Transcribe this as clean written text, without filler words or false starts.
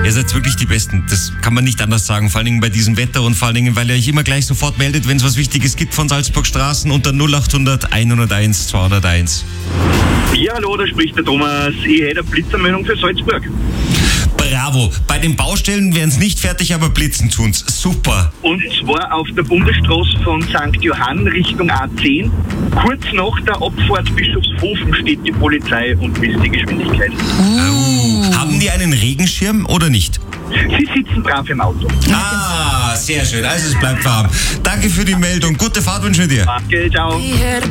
Ihr seid wirklich die Besten. Das kann man nicht anders sagen. Vor allen Dingen bei diesem Wetter und vor allen Dingen, weil ihr euch immer gleich sofort meldet, wenn es was Wichtiges gibt von Salzburg Straßen unter 0800 101 201. Ja, hallo, da spricht der Thomas. Ich hätte eine Blitzermeldung für Salzburg. Bravo. Bei den Baustellen werden es nicht fertig, aber blitzen tun's. Super. Und zwar auf der Bundesstraße von St. Johann Richtung A10. Kurz nach der Abfahrt Bischofshofen steht die Polizei und misst die Geschwindigkeit. Haben die einen Regenschirm oder nicht? Sie sitzen brav im Auto. Ah, sehr schön. Also es bleibt warm. Danke für die Meldung. Gute Fahrt wünsche ich dir. Danke, ciao.